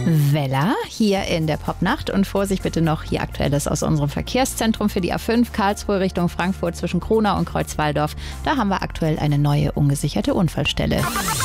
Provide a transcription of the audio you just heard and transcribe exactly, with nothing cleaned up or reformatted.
Weller hier in der Popnacht. Und Vorsicht bitte noch hier Aktuelles aus unserem Verkehrszentrum für die A fünf Karlsruhe Richtung Frankfurt zwischen Kronau und Kreuzwaldorf. Da haben wir aktuell eine neue ungesicherte Unfallstelle.